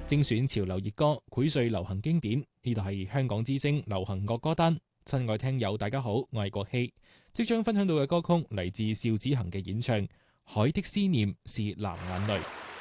精選潮流熱歌，薈萃流行經典。呢度係香港之聲流行樂歌單。親愛聽友，大家好，我係國希。即將分享到嘅歌曲嚟自邵子恒嘅演唱《海的思念是藍眼淚》。